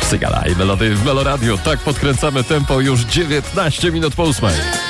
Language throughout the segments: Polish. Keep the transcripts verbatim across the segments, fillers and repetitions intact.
Cygala i melody w Meloradiu. Tak podkręcamy tempo już dziewiętnaście minut po ósmej.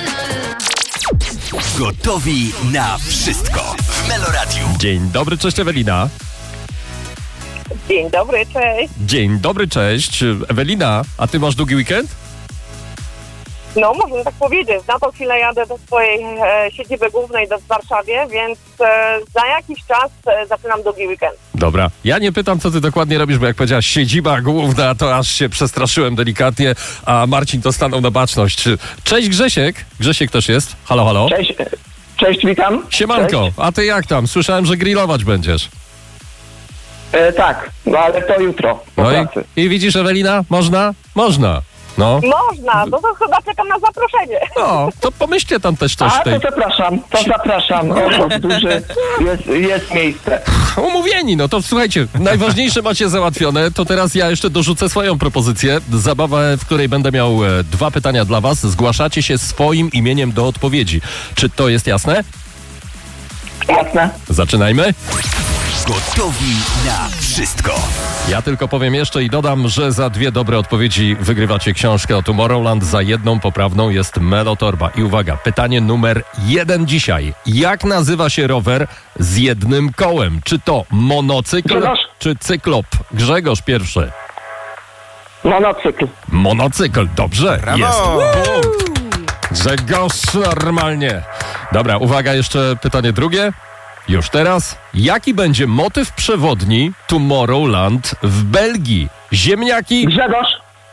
Gotowi na wszystko w Meloradiu. Dzień dobry, cześć Ewelina. Dzień dobry, cześć. Dzień dobry, cześć. Ewelina, a ty masz długi weekend? No, można tak powiedzieć. Na tą chwilę jadę do swojej e, siedziby głównej do w Warszawie, więc e, za jakiś czas e, zaczynam długi weekend. Dobra, ja nie pytam, co ty dokładnie robisz, bo jak powiedziałaś siedziba główna, to aż się przestraszyłem delikatnie, a Marcin to stanął na baczność. Cześć Grzesiek. Grzesiek też jest. Halo, halo. Cześć, cześć, witam. Siemanko, Cześć. a ty jak tam? Słyszałem, że grillować będziesz. E, tak, no ale to jutro po No pracy. i, i widzisz, Ewelina? Można? Można. No. Można, no to chyba czekam na zaproszenie. No, to pomyślcie tam też coś A, w tej... to zapraszam, to zapraszam. O, duży jest, jest miejsce. Umówieni, no to słuchajcie, najważniejsze macie załatwione, to teraz ja jeszcze dorzucę swoją propozycję. Zabawę, w której będę miał e, dwa pytania dla was. Zgłaszacie się swoim imieniem do odpowiedzi. Czy to jest jasne? Jasne? Zaczynajmy. Gotowi na wszystko. Ja tylko powiem jeszcze i dodam, że za dwie dobre odpowiedzi wygrywacie książkę o Tomorrowland, za jedną poprawną jest Melotorba. I uwaga, pytanie numer jeden dzisiaj. Jak nazywa się rower z jednym kołem? Czy to monocykl, Grzegorz. czy cyklop? Grzegorz pierwszy. Monocykl. Monocykl, dobrze, Brawo! jest. Grzegorz normalnie. Dobra, uwaga, jeszcze pytanie drugie. Już teraz. Jaki będzie motyw przewodni Tomorrowland w Belgii? Ziemniaki? Grzegorz.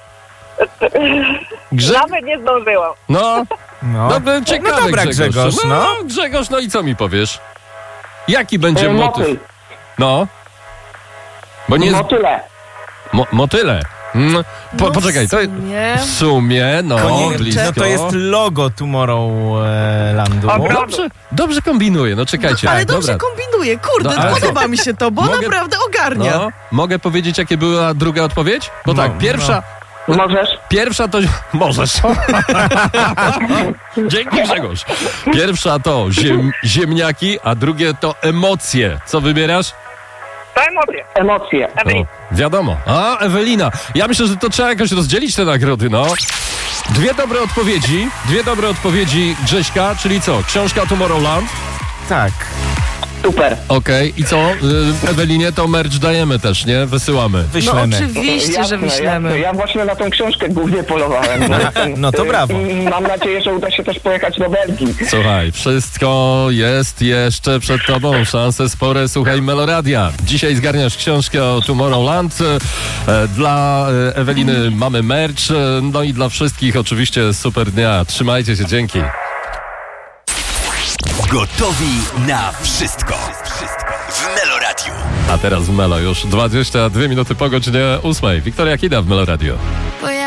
Grze... Nawet nie zdążyłam. No, No, no, no ciekawe, no dobra, Grzegorz, no. no. Grzegorz, no i co mi powiesz? Jaki będzie E, motyw? motyl. No. Bo nie jest... Motyle. Mo- motyle. Mm, po, No, poczekaj, to w sumie. w sumie, no, Konie- blisko. no to jest logo Tomorrowlandu. O, bro- Dobrze, dobrze kombinuję, no czekajcie. Ale Tak, dobrze dobra. kombinuje, kurde, No, ale podoba mi się to, bo Mogę- naprawdę ogarnia. No, mogę powiedzieć, jakie była druga odpowiedź? Bo No, tak, pierwsza, Możesz? pierwsza to... Możesz. Dzięki, Grzegorz. Pierwsza to ziem, ziemniaki, a drugie to emocje. Co wybierasz? To emocje. Emocje. No, Ewelina. wiadomo. A, Ewelina. Ja myślę, że to trzeba jakoś rozdzielić te nagrody, no. Dwie dobre odpowiedzi. Dwie dobre odpowiedzi Grześka, czyli co? Książka Tomorrowland. Tak. Super. Okej. I co? Y, Ewelinie to merch dajemy też, nie? Wysyłamy. No Wyślemy. oczywiście, że Jasne, wyślemy. jasne. Ja właśnie na tą książkę głównie polowałem. No to brawo. I mam nadzieję, że uda się też pojechać do Belgii. Słuchaj, wszystko jest jeszcze przed tobą, szanse spore, słuchaj Meloradia. Dzisiaj zgarniasz książkę o Tomorrowland. E, Dla e, Eweliny mamy merch, e, no i dla wszystkich oczywiście super dnia. Trzymajcie się, dzięki. Gotowi na wszystko. Wszystko w Meloradiu. A teraz w Melo już dwadzieścia dwie minuty po godzinie ósmej. Wiktoria Kida w Meloradio.